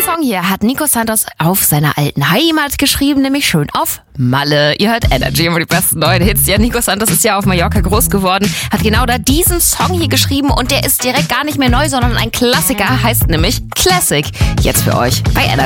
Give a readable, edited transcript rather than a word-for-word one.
Diesen Song hier hat Nico Santos auf seiner alten Heimat geschrieben, nämlich schön auf Malle. Ihr hört Energy, immer die besten neuen Hits. Ja, Nico Santos ist ja auf Mallorca groß geworden, hat genau da diesen Song hier geschrieben und der ist direkt gar nicht mehr neu, sondern ein Klassiker, heißt nämlich Classic. Jetzt für euch bei Energy.